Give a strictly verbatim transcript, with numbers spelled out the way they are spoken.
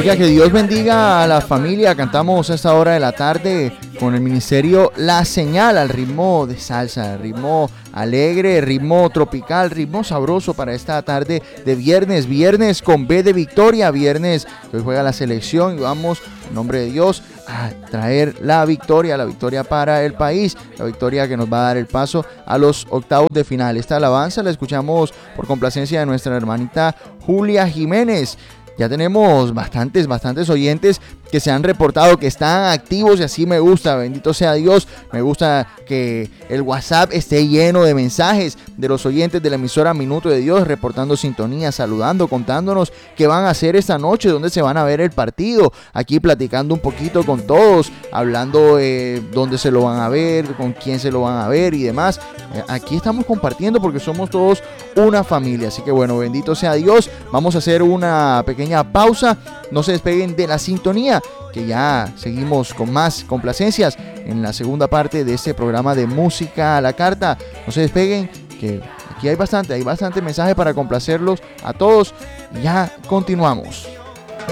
Oiga, que Dios bendiga a la familia. Cantamos a esta hora de la tarde con el ministerio La Señal, al ritmo de salsa, ritmo alegre, ritmo tropical, ritmo sabroso para esta tarde de viernes, viernes con B de victoria, viernes que hoy juega la selección y vamos, en nombre de Dios, a traer la victoria, la victoria para el país, la victoria que nos va a dar el paso a los octavos de final. Esta alabanza la escuchamos por complacencia de nuestra hermanita Julia Jiménez. Ya tenemos bastantes, bastantes oyentes que se han reportado, que están activos y así me gusta, bendito sea Dios. Me gusta que el WhatsApp esté lleno de mensajes de los oyentes de la emisora Minuto de Dios, reportando sintonía, saludando, contándonos qué van a hacer esta noche, dónde se van a ver el partido, aquí platicando un poquito con todos, hablando de eh, dónde se lo van a ver, con quién se lo van a ver y demás. Eh, aquí estamos compartiendo porque somos todos una familia, así que bueno, bendito sea Dios. Vamos a hacer una pequeña pausa, no se despeguen de la sintonía, que ya seguimos con más complacencias en la segunda parte de este programa de Música a la Carta. No se despeguen, que aquí hay bastante, hay bastante mensaje para complacerlos a todos. Ya continuamos.